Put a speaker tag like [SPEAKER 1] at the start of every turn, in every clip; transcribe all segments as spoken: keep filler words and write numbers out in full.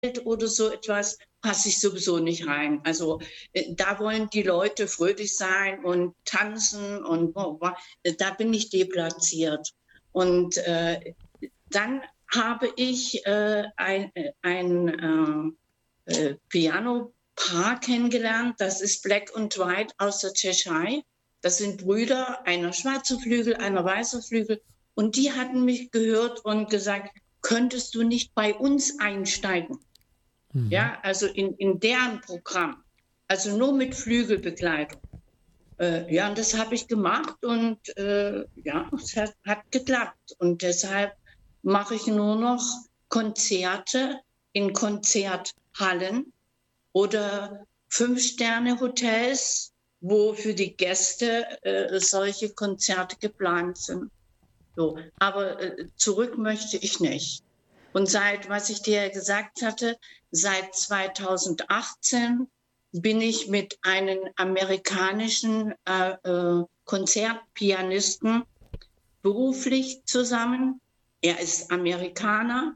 [SPEAKER 1] oder so etwas, passe ich sowieso nicht rein. Also äh, da wollen die Leute fröhlich sein und tanzen und oh, oh, äh, da bin ich deplatziert. Und äh, dann habe ich äh, ein, äh, ein äh, äh, Piano-Paar kennengelernt, das ist Black und White aus der Tschechei. Das sind Brüder, einer schwarze Flügel, einer weiße Flügel. Und die hatten mich gehört und gesagt, könntest du nicht bei uns einsteigen?
[SPEAKER 2] Mhm.
[SPEAKER 1] Ja, also in, in deren Programm. Also nur mit Flügelbegleitung. Äh, ja, und das habe ich gemacht und äh, ja, es hat, hat geklappt. Und deshalb mache ich nur noch Konzerte in Konzerthallen oder Fünf-Sterne-Hotels, wo für die Gäste äh, solche Konzerte geplant sind. So. Aber äh, zurück möchte ich nicht. Und seit, was ich dir gesagt hatte, seit zweitausendachtzehn bin ich mit einem amerikanischen äh, äh, Konzertpianisten beruflich zusammen. Er ist Amerikaner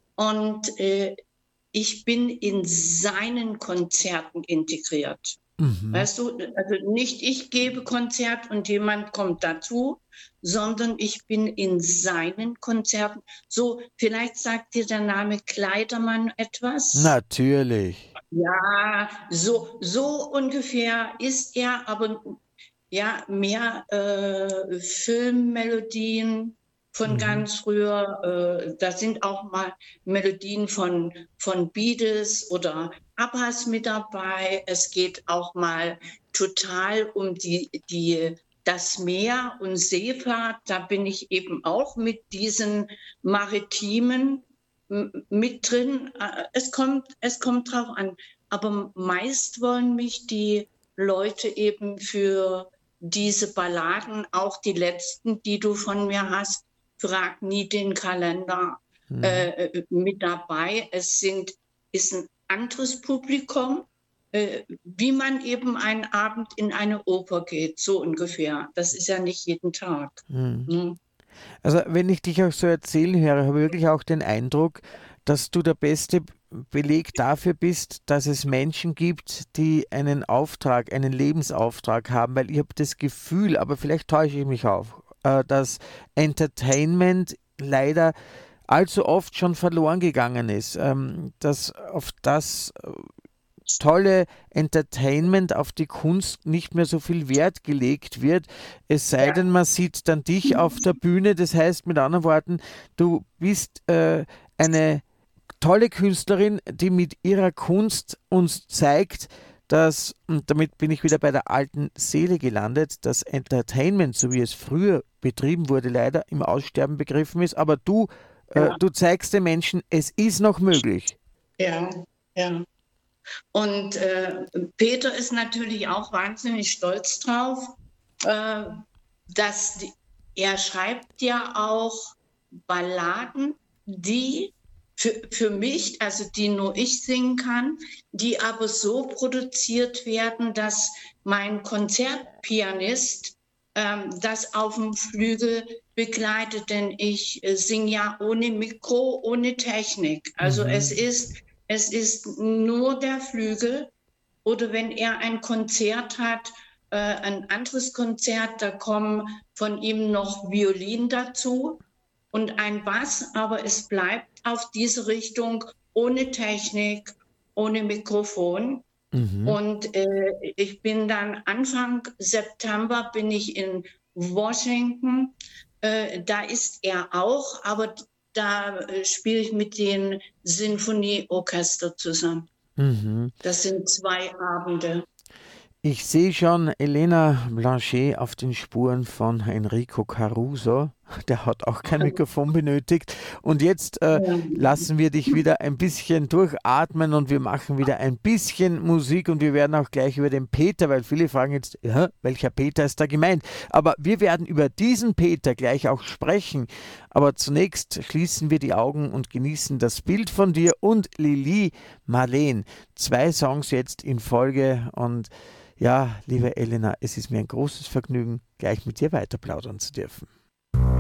[SPEAKER 1] und äh, ich bin in seinen Konzerten integriert.
[SPEAKER 2] Mhm.
[SPEAKER 1] Weißt du, also nicht ich gebe Konzert und jemand kommt dazu, sondern ich bin in seinen Konzerten. So, vielleicht sagt dir der Name Kleidermann etwas.
[SPEAKER 2] Natürlich.
[SPEAKER 1] Ja, so, so ungefähr ist er, aber ja, mehr äh, Filmmelodien von
[SPEAKER 2] Mhm.
[SPEAKER 1] ganz früher. Äh, da sind auch mal Melodien von, von Beatles oder Abbas mit dabei. Es geht auch mal total um die, die, das Meer und Seefahrt. Da bin ich eben auch mit diesen maritimen m- mit drin. Äh, Es kommt, es kommt drauf an. Aber meist wollen mich die Leute eben für diese Balladen, auch die letzten, die du von mir hast, frag nie den Kalender
[SPEAKER 2] Mhm.
[SPEAKER 1] äh, äh, mit dabei. Es sind, ist ein anderes Publikum, äh, wie man eben einen Abend in eine Oper geht, so ungefähr. Das ist ja nicht jeden Tag.
[SPEAKER 2] Mhm.
[SPEAKER 1] Ne?
[SPEAKER 2] Also, wenn ich dich auch so erzählen höre, habe ich wirklich auch den Eindruck, dass du der beste Beleg dafür bist, dass es Menschen gibt, die einen Auftrag, einen Lebensauftrag haben, weil ich habe das Gefühl, aber vielleicht täusche ich mich auch, äh, dass Entertainment leider allzu oft schon verloren gegangen ist, ähm, dass auf das äh, tolle Entertainment, auf die Kunst nicht mehr so viel Wert gelegt wird, es sei
[SPEAKER 1] Ja.
[SPEAKER 2] denn, man sieht dann dich auf der Bühne. Das heißt mit anderen Worten, du bist äh, eine tolle Künstlerin, die mit ihrer Kunst uns zeigt, dass, und damit bin ich wieder bei der alten Seele gelandet, dass Entertainment, so wie es früher betrieben wurde, leider im Aussterben begriffen ist, aber du, äh,
[SPEAKER 1] Ja,
[SPEAKER 2] du zeigst den Menschen, es ist noch möglich.
[SPEAKER 1] ja, ja. Und äh, Peter ist natürlich auch wahnsinnig stolz drauf, äh, dass die, er schreibt ja auch Balladen, die für, für mich, also die nur ich singen kann, die aber so produziert werden, dass mein Konzertpianist ähm, das auf dem Flügel begleitet, denn ich äh, singe ja ohne Mikro, ohne Technik. Also es
[SPEAKER 2] Mhm.
[SPEAKER 1] ist es ist nur der Flügel oder wenn er ein Konzert hat, äh, ein anderes Konzert, da kommen von ihm noch Violin dazu und ein Bass, aber es bleibt auf diese Richtung ohne Technik, ohne Mikrofon.
[SPEAKER 2] Mhm.
[SPEAKER 1] Und äh, ich bin dann Anfang September bin ich in Washington. Äh, da ist er auch, aber da äh, spiele ich mit den Sinfonieorchester zusammen.
[SPEAKER 2] Mhm.
[SPEAKER 1] Das sind zwei Abende.
[SPEAKER 2] Ich sehe schon Elena Blanchet auf den Spuren von Enrico Caruso. Der hat auch kein Mikrofon benötigt. Und jetzt äh,
[SPEAKER 1] Ja,
[SPEAKER 2] lassen wir dich wieder ein bisschen durchatmen und wir machen wieder ein bisschen Musik und wir werden auch gleich über den Peter, weil viele fragen jetzt, ja, welcher Peter ist da gemeint? Aber wir werden über diesen Peter gleich auch sprechen. Aber zunächst schließen wir die Augen und genießen das Bild von dir und Lili Marleen. Zwei Songs jetzt in Folge und ja, liebe Elena, es ist mir ein großes Vergnügen, gleich mit dir weiter plaudern zu dürfen.